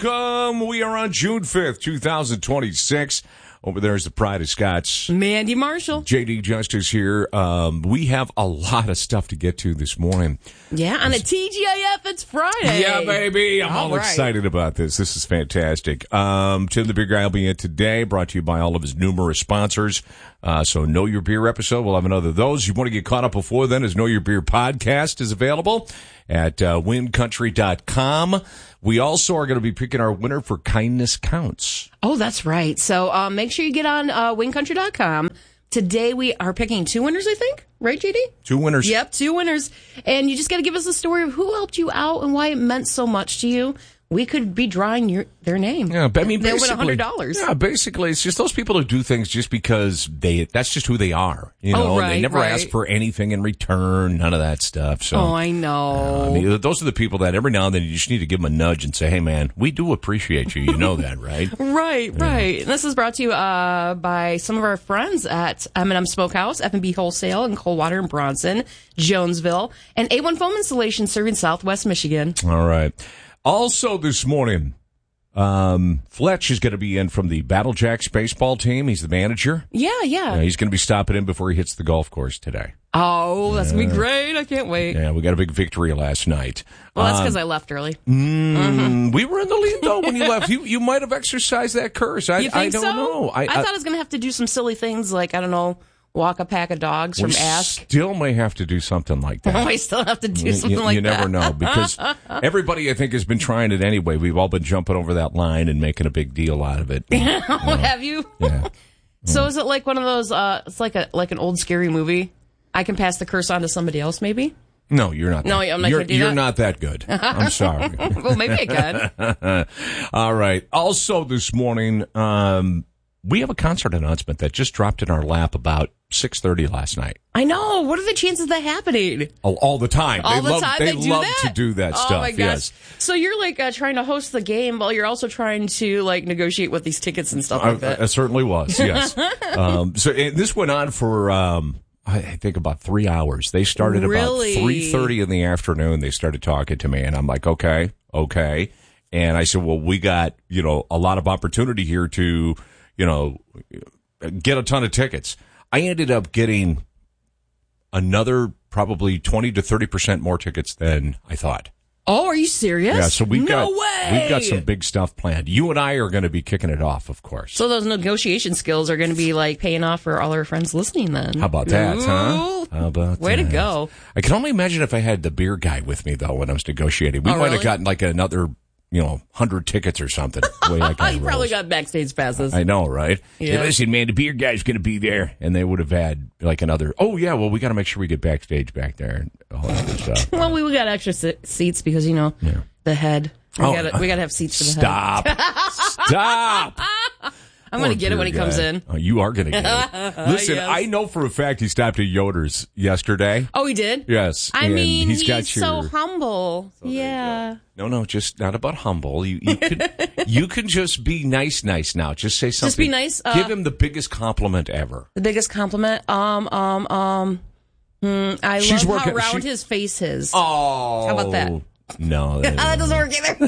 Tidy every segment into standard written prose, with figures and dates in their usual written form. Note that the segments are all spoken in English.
welcome. We are on June 5th, 2026. Over there is the Pride of Scots. Mandy Marshall. JD Justice here. We have a lot of stuff to get to this morning. Yeah, on a TGIF, it's Friday. Yeah, baby. I'm all excited about this. This is fantastic. Tim the Beer Guy will be in today, brought to you by all of his numerous sponsors. So Know Your Beer episode, we'll have another of those. You want to get caught up before then, his Know Your Beer podcast is available at wincountry.com. We also are going to be picking our winner for Kindness Counts. Oh, that's right. So make sure you get on wincountry.com. Today we are picking two winners, I think. Right, JD? Two winners. Yep, two winners. And you just got to give us a story of who helped you out and why it meant so much to you. We could be drawing their name. Yeah, I mean, they'll win $100. Yeah, basically, it's just those people who do things just because that's just who they are. You know, they never ask for anything in return, none of that stuff. So, I know. I mean, those are the people that every now and then you just need to give them a nudge and say, hey, man, we do appreciate you. You know that, right? Right. And this is brought to you by some of our friends at M&M Smokehouse, F&B Wholesale in Coldwater and Bronson, Jonesville, and A1 Foam Installation serving Southwest Michigan. All right. Also this morning, Fletch is going to be in from the Battle Jacks baseball team. He's the manager. Yeah. He's going to be stopping in before he hits the golf course today. Oh, that's going to be great. I can't wait. Yeah, we got a big victory last night. Well, that's because I left early. We were in the lead, though, when you left. You might have exercised that curse. You think I don't so? know. I thought I was going to have to do some silly things like, I don't know, walk a pack of dogs from Ask. Still may have to do something like that. I still have to do something like that. You never know, because everybody, I think, has been trying it anyway. We've all been jumping over that line and making a big deal out of it. Have you? Yeah. So is it like one of those, it's like an old scary movie? I can pass the curse on to somebody else, maybe? No, you're not. No, I'm not going to do that? You're not that good. I'm sorry. Well, maybe I can. All right. Also this morning, we have a concert announcement that just dropped in our lap about 6:30 last night. I know. What are the chances of that happening? All the time. They love to do that stuff. Oh my gosh. Yes. So you're like trying to host the game while you're also trying to like negotiate with these tickets and stuff like that. I certainly was. Yes. This went on for I think about 3 hours. They started about 3:30 in the afternoon. They started talking to me, and I'm like, okay. And I said, well, we got a lot of opportunity here to get a ton of tickets. I ended up getting another probably 20 to 30% more tickets than I thought. Oh, are you serious? Yeah, so we've got some way. big stuff planned. You and I are going to be kicking it off, of course. So those negotiation skills are going to be like paying off for all our friends listening then. How about that, huh? How about Way that? to go. I can only imagine if I had the beer guy with me, though, when I was negotiating. We might have gotten like another 100 tickets or something. You probably got backstage passes. I know, right? Yeah. Hey, listen, man, the beer guy's going to be there. And they would have had like another, we got to make sure we get backstage back there and all that good stuff. Well, we got extra seats because, the head. We got to have seats for the head. Stop. I'm going to get it when he comes in. Oh, you are going to get it. Listen, Yes. I know for a fact he stopped at Yoder's yesterday. Oh, he did? Yes. I mean, he's got so humble. So yeah. No, just not about humble. You can just be nice now. Just say something. Just be nice. Give him the biggest compliment ever. The biggest compliment? I love how round his face is. Oh. How about that? No. That doesn't work either.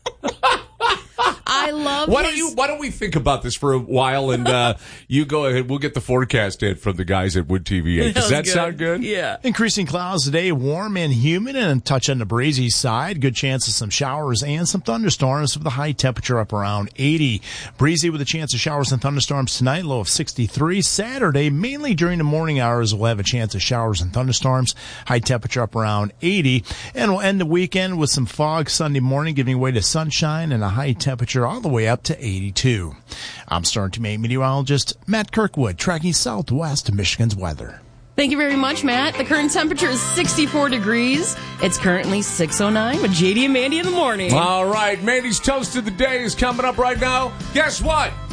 I love Why don't we think about this for a while and you go ahead. We'll get the forecast in from the guys at Wood TVA. Does that sound good? Yeah. Increasing clouds today, warm and humid and a touch on the breezy side. Good chance of some showers and some thunderstorms with a high temperature up around 80. Breezy with a chance of showers and thunderstorms tonight, low of 63. Saturday, mainly during the morning hours, we'll have a chance of showers and thunderstorms. High temperature up around 80. And we'll end the weekend with some fog Sunday morning, giving way to sunshine and a high temperature all the way up to 82. I'm Star Teammate meteorologist Matt Kirkwood, tracking southwest of Michigan's weather. Thank you very much, Matt. The current temperature is 64 degrees. It's currently 6:09 with JD and Mandy in the morning. All right, Mandy's toast of the day is coming up right now. Guess what?